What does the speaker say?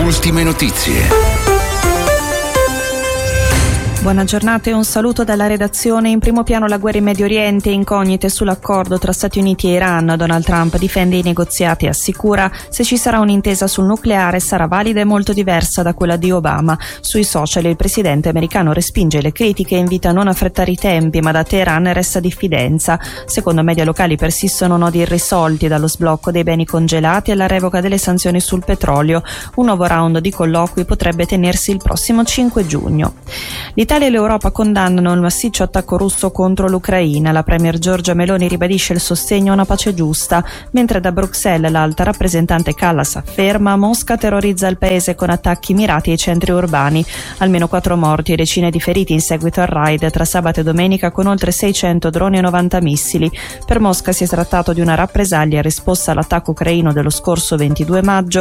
Ultime notizie. Buona giornata e un saluto dalla redazione. In primo piano la guerra in Medio Oriente, incognite sull'accordo tra Stati Uniti e Iran. Donald Trump difende i negoziati e assicura: se ci sarà un'intesa sul nucleare sarà valida e molto diversa da quella di Obama. Sui social il presidente americano respinge le critiche e invita a non affrettare i tempi, ma da Teheran resta diffidenza. Secondo media locali persistono nodi irrisolti, dallo sblocco dei beni congelati alla revoca delle sanzioni sul petrolio. Un nuovo round di colloqui potrebbe tenersi il prossimo 5 giugno. L'Italia e l'Europa condannano il massiccio attacco russo contro l'Ucraina. La premier Giorgia Meloni ribadisce il sostegno a una pace giusta, mentre da Bruxelles l'alta rappresentante Kallas afferma: Mosca terrorizza il paese con attacchi mirati ai centri urbani. Almeno 4 morti e decine di feriti in seguito al raid tra sabato e domenica con oltre 600 droni e 90 missili. Per Mosca si è trattato di una rappresaglia in risposta all'attacco ucraino dello scorso 22 maggio,